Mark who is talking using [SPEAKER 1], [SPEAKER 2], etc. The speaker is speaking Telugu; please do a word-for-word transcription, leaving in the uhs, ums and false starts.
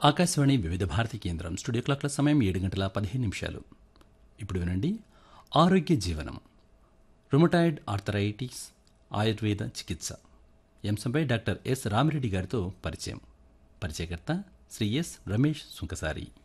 [SPEAKER 1] ఆకాశవాణి వివిధ భారతి కేంద్రం స్టూడియో క్లాక్ల సమయం ఏడు గంటల పదిహేను నిమిషాలు. ఇప్పుడు వినండి ఆరోగ్య జీవనం, రుమటాయిడ్ ఆర్థరైటిస్ ఆయుర్వేద చికిత్స ఈ అంశంపై డాక్టర్ ఎస్ రామిరెడ్డి గారితో పరిచయం. పరిచయకర్త శ్రీ ఎస్ రమేష్ సుంకసారి.